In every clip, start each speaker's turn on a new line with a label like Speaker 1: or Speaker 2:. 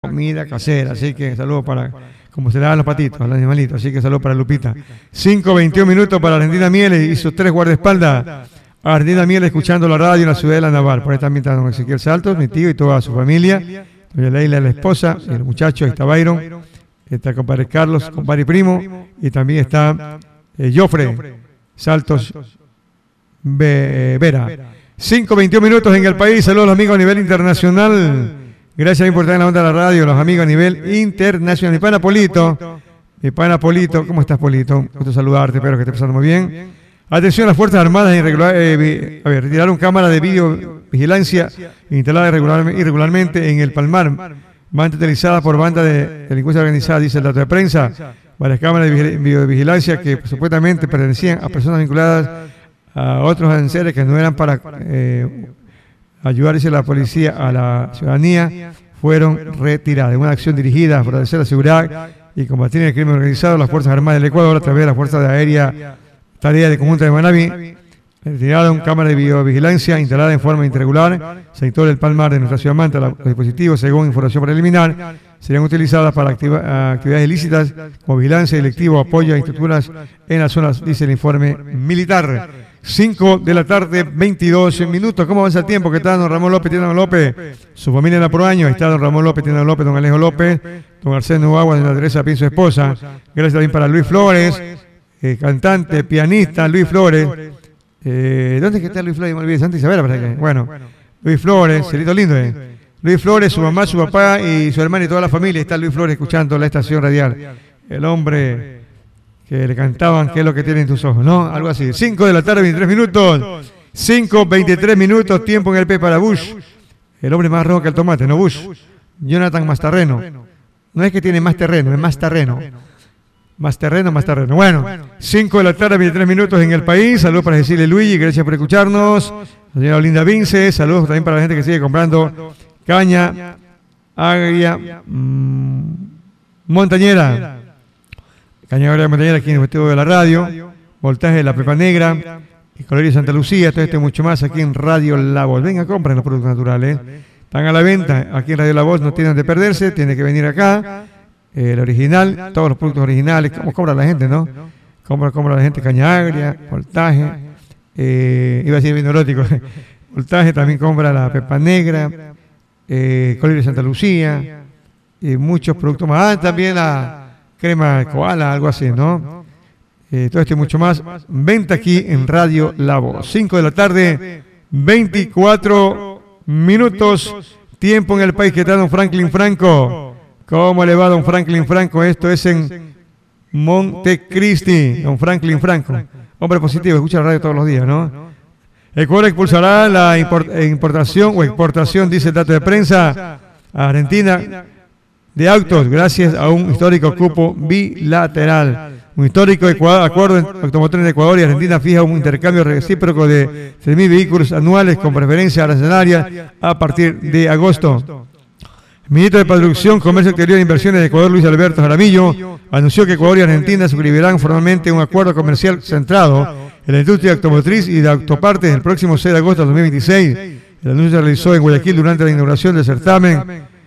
Speaker 1: comida casera, así que saludos para, como se le dan los patitos, a los animalitos, así que saludos para Lupita. 5:21 minutos para Argentina Mieles y sus 3 guardaespaldas. Argentina Mieles escuchando la radio en la ciudad de La Naval. Por ahí también está don Ezequiel Saltos, mi tío y toda su familia. Doña Leila, la esposa, el muchacho, ahí está Byron, está compadre Carlos, compadre primo, y también está Jofre Saltos Vera. 5:21 minutos en el país. Saludos a los amigos a nivel internacional. Gracias por estar en la onda de la radio, los amigos a nivel internacional. Mi pana Polito, ¿cómo estás, Polito? Gusto saludarte, espero que estés pasando muy bien. Atención, las Fuerzas Armadas retiraron cámara de videovigilancia instalada irregularmente en el Palmar, banda utilizada por banda de delincuencia organizada, dice el dato de prensa. Varias cámaras de videovigilancia que supuestamente pertenecían a personas vinculadas a otros enseres que no eran para ayudar, dice la policía, a la ciudadanía, fueron retiradas. En una acción dirigida a fortalecer la seguridad y combatir el crimen organizado, las Fuerzas Armadas del Ecuador, a través de la Fuerza de Aérea Tarea de Conjunta de Manaví, retiraron cámaras de videovigilancia instalada en forma irregular, sector del Palmar de nuestra ciudad Manta. Los dispositivos, según información preliminar, serían utilizadas para actividades ilícitas como vigilancia, delictivo, apoyo a estructuras en las zonas, dice el informe militar. 5 de la tarde, 22 minutos. ¿Cómo avanza el tiempo? ¿Qué tal, don Ramón López, Tienda López? Su familia en la por año. Ahí está don Ramón López, Tienda López, don Alejo López, don Arseno Agua, doña Teresa Pin, su esposa. Gracias también para Luis Flores, cantante, pianista, Luis Flores. ¿Dónde es que está Luis Flores? Me olvidé, Santa Isabela, para que. Bueno, Luis Flores, celito lindo, Luis Flores, su mamá, su papá y su hermana y toda la familia. Está Luis Flores escuchando la estación radial. El hombre que le cantaban ¿qué es lo que tienen tus ojos? ¿No? Algo así. 5 de la tarde, 23 minutos. 5:23 minutos, tiempo en el P para Bush. El hombre más rojo que el tomate, ¿no? Bush. Jonathan Mastarreno. No es que tiene más terreno, es más terreno. Más terreno, más terreno. Bueno, 5 de la tarde, 23 minutos en el país. Saludos para Cecilia Luigi, gracias por escucharnos. La señora Olinda Vince, saludos también para la gente que sigue comprando caña, agria, montañera. Caña agria montañera aquí en el estudio de la radio. Voltaje de la Pepa Negra, Colorio Santa Lucía, todo esto y mucho más aquí en Radio La Voz. Venga, compren los productos naturales. Están a la venta aquí en Radio La Voz, no tienen de perderse, tienen que venir acá. El original, todos los productos originales, ¿cómo cobra la gente, no? Compra la gente caña agria, voltaje, iba a decir vino erótico, voltaje, también compra la Pepa Negra, Colorio de Santa Lucía, y muchos productos más, también la crema de koala, algo así, ¿no? Todo esto y mucho más, venta aquí en Radio La Voz. 5 de la tarde, 24 minutos, tiempo en el país. ¿Qué tal, don Franklin Franco? ¿Cómo le va, don Franklin Franco? Esto es en Montecristi, don Franklin Franco. Hombre positivo, escucha la radio todos los días, ¿no? Ecuador expulsará la importación o exportación, dice el dato de prensa, a Argentina de autos, gracias a un histórico cupo bilateral. Un histórico acuerdo entre automotores de Ecuador y Argentina fija un intercambio recíproco de 6.000 vehículos anuales con preferencia arancelaria a partir de agosto. El ministro de Producción, Comercio Exterior e Inversiones de Ecuador, Luis Alberto Jaramillo, anunció que Ecuador y Argentina suscribirán formalmente un acuerdo comercial centrado en la industria automotriz y de autopartes el próximo 6 de agosto de 2026. El anuncio se realizó en Guayaquil durante la inauguración del certamen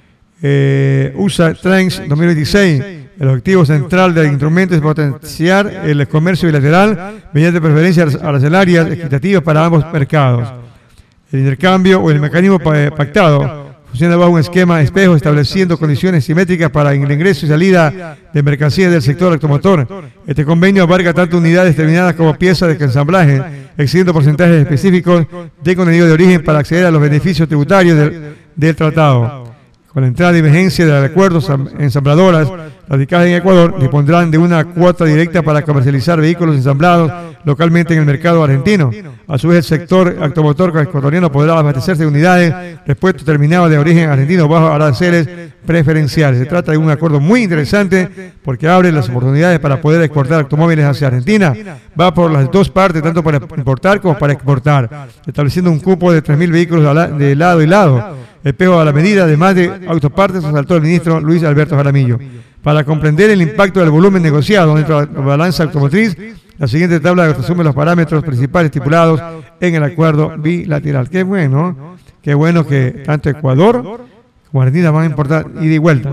Speaker 1: USA Trends 2026. El objetivo central del instrumento es potenciar el comercio bilateral mediante preferencias arancelarias equitativas para ambos mercados. El intercambio o el mecanismo pactado funciona bajo un esquema espejo estableciendo condiciones simétricas para el ingreso y salida de mercancías del sector automotor. Este convenio abarca tanto unidades determinadas como piezas de ensamblaje, exigiendo porcentajes específicos de contenido de origen para acceder a los beneficios tributarios del tratado. Con la entrada de vigencia de acuerdos, ensambladoras radicadas en Ecuador dispondrán de una cuota directa para comercializar vehículos ensamblados localmente en el mercado argentino. A su vez, el sector automotor ecuatoriano podrá abastecerse de unidades repuestos terminados de origen argentino bajo aranceles preferenciales. Se trata de un acuerdo muy interesante porque abre las oportunidades para poder exportar automóviles hacia Argentina. Va por las dos partes, tanto para importar como para exportar, estableciendo un cupo de 3.000 vehículos de lado y lado. Espejo a la medida, además de autopartes, resaltó el ministro Luis Alberto Jaramillo. Para comprender el impacto del volumen negociado dentro de la balanza automotriz, la siguiente tabla resume los parámetros principales estipulados en el acuerdo bilateral. Qué bueno que tanto Ecuador Como Argentina van a importar ida y vuelta.